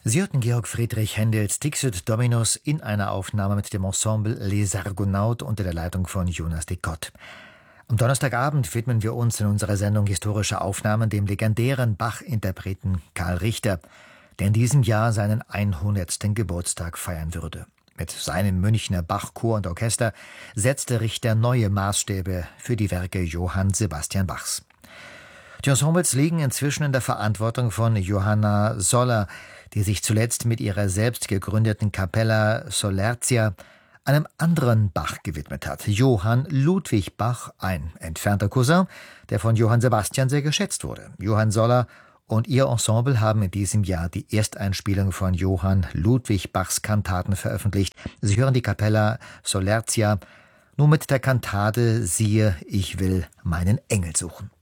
Sie hörten Georg Friedrich Händels Dixit Dominus in einer Aufnahme mit dem Ensemble Les Argonautes unter der Leitung von Jonas de Kott. Am Donnerstagabend widmen wir uns in unserer Sendung Historische Aufnahmen dem legendären Bach-Interpreten Karl Richter, der in diesem Jahr seinen 100. Geburtstag feiern würde. Mit seinem Münchner Bach-Chor und Orchester setzte Richter neue Maßstäbe für die Werke Johann Sebastian Bachs. Die Ensembles liegen inzwischen in der Verantwortung von Johanna Soller, die sich zuletzt mit ihrer selbst gegründeten Capella Solertia einem anderen Bach gewidmet hat, Johann Ludwig Bach, ein entfernter Cousin, der von Johann Sebastian sehr geschätzt wurde. Johann Soller und ihr Ensemble haben in diesem Jahr die Ersteinspielung von Johann Ludwig Bachs Kantaten veröffentlicht. Sie hören die Capella Solertia nun mit der Kantate Siehe, ich will meinen Engel suchen.